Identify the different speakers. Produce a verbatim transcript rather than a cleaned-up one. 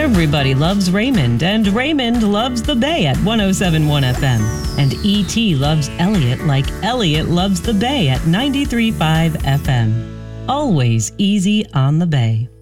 Speaker 1: Everybody loves Raymond, and Raymond loves the Bay at one oh seven point one F M. And E T loves Elliott like Elliott loves the Bay at ninety-three point five F M. Always easy on the Bay.